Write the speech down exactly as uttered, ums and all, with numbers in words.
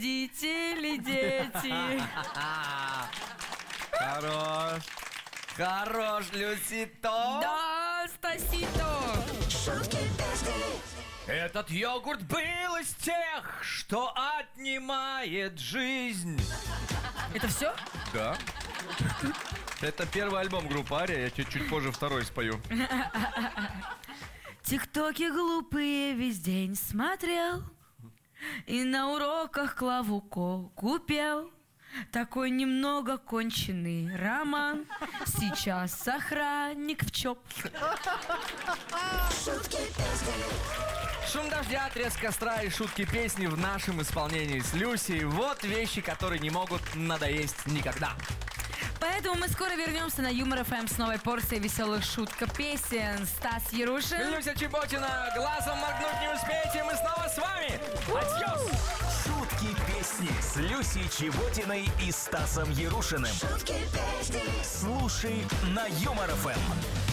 Родители, дети. Хорош. Хорош, Люсито. Да, Стасито. Этот йогурт был из тех, что отнимает жизнь. Это все? Да. Это первый альбом группы Ария, я чуть-чуть позже второй спою. Тиктоки глупые весь день смотрел и на уроках клавуку пел. Такой немного конченый роман. Сейчас охранник в ЧОП. Шум дождя, треск костра и шутки песни в нашем исполнении с Люсей. Вот вещи, которые не могут надоесть никогда. Поэтому мы скоро вернемся на Юмор эф эм с новой порцией веселых шуток песен. Стас Ярушин. Люся Чеботина, глазом моргнуть не успеете, мы снова с вами. Адьос! Шутки песни с Люсей Чеботиной и Стасом Ярушиным. Слушай на Юмор эф эм.